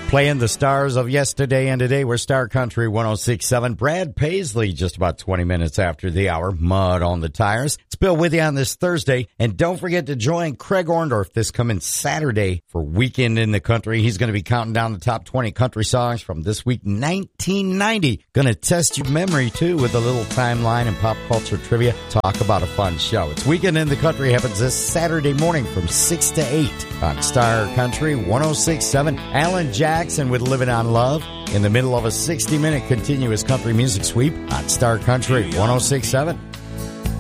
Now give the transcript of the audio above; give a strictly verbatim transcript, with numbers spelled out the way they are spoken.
Playing the stars of yesterday and today, we're Star Country one oh six point seven. Brad Paisley, just about twenty minutes after the hour. Mud on the tires. It's Bill with you on this Thursday. And don't forget to join Craig Orndorff this coming Saturday for Weekend in the Country. He's going to be counting down the top twenty country songs from this week, nineteen ninety. Going to test your memory, too, with a little timeline and pop culture trivia. Talk about a fun show. It's Weekend in the Country. Happens this Saturday morning from six to eight on Star Country one oh six point seven. Alan Jackson with Living on Love in the middle of a sixty-minute continuous country music sweep on Star Country one oh six point seven.